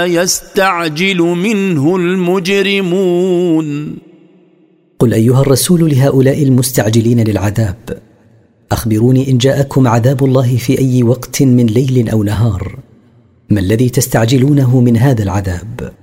يستعجل منه المجرمون. قل أيها الرسول لهؤلاء المستعجلين للعذاب: أخبروني إن جاءكم عذاب الله في أي وقت من ليل أو نهار، ما الذي تستعجلونه من هذا العذاب؟